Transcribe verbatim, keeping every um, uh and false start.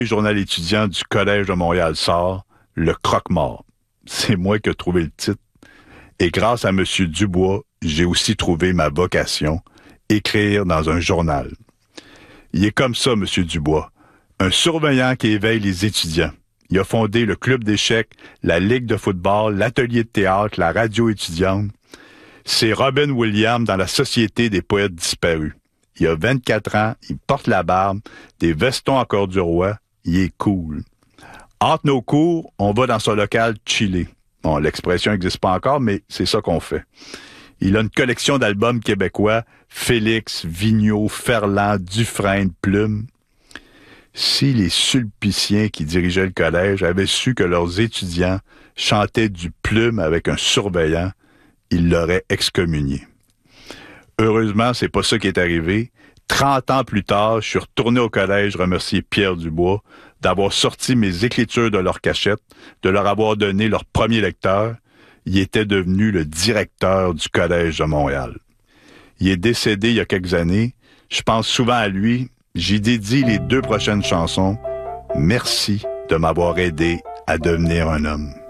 Le journal étudiant du Collège de Montréal sort « Le croque-mort ». C'est moi qui ai trouvé le titre. Et grâce à M. Dubois, j'ai aussi trouvé ma vocation, écrire dans un journal. Il est comme ça, M. Dubois, un surveillant qui éveille les étudiants. Il a fondé le club d'échecs, la ligue de football, l'atelier de théâtre, la radio étudiante. C'est Robin Williams dans la Société des poètes disparus. Il a vingt-quatre ans, il porte la barbe, des vestons à cœur du roi, il est cool. Entre nos cours, on va dans son local chiller. Bon, l'expression n'existe pas encore, mais c'est ça qu'on fait. Il a une collection d'albums québécois, Félix, Vigneault, Ferland, Dufresne, Plume. Si les sulpiciens qui dirigeaient le collège avaient su que leurs étudiants chantaient du Plume avec un surveillant, ils l'auraient excommunié. Heureusement, c'est pas ça qui est arrivé. Trente ans plus tard, je suis retourné au collège remercier Pierre Dubois d'avoir sorti mes écritures de leur cachette, de leur avoir donné leur premier lecteur. Il était devenu le directeur du Collège de Montréal. Il est décédé il y a quelques années. Je pense souvent à lui. J'y dédie les deux prochaines chansons. Merci de m'avoir aidé à devenir un homme.